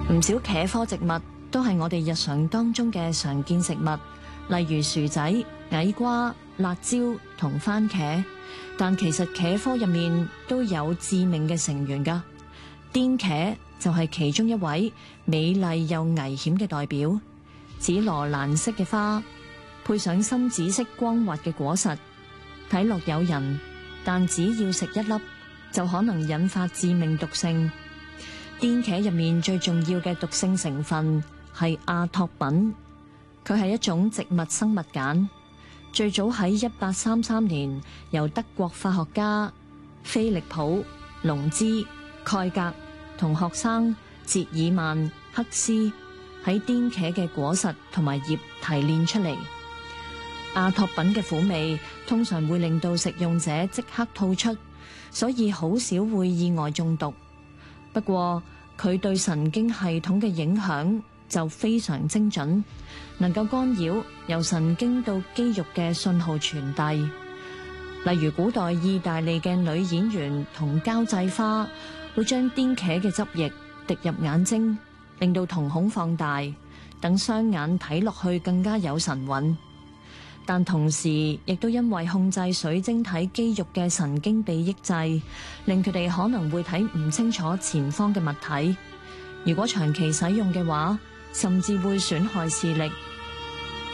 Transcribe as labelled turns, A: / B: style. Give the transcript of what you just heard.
A: 唔少茄科植物都係我哋日常當中嘅常見食物，例如薯仔、矮瓜、辣椒同番茄。但其實茄科入面都有致命嘅成員㗎，癲茄就係其中一位美麗又危險嘅代表。紫羅蘭色嘅花，配上深紫色光滑嘅果實，睇落誘人，但只要食一粒就可能引發致命毒性。癲茄入面最重要嘅毒性成分係阿托品，佢係一種植物生物鹼，最早喺1833年由德國化學家菲利普·龍茲、蓋格同學生捷爾曼克斯喺癲茄嘅果實同埋葉提煉出嚟。阿托品嘅苦味通常會令到食用者即刻吐出，所以好少會意外中毒。不過佢對神經系統嘅影響就非常精準，能夠干擾由神經到肌肉嘅信號傳遞。例如古代意大利嘅女演員同交際花會將癲茄嘅汁液滴入眼睛，令到瞳孔放大，等雙眼睇落去更加有神韻。但同時亦都因為控制水晶體肌肉嘅神經被抑制，令佢哋可能會睇唔清楚前方嘅物體。如果長期使用嘅話，甚至會損害視力，